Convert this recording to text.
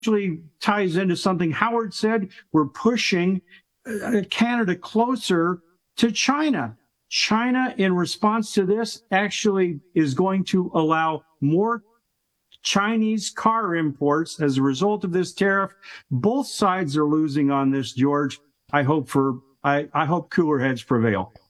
actually ties into something Howard said. We're pushing Canada closer to China. China, in response to this, actually is going to allow more Chinese car imports as a result of this tariff. Both sides are losing on this, George. I hope cooler heads prevail.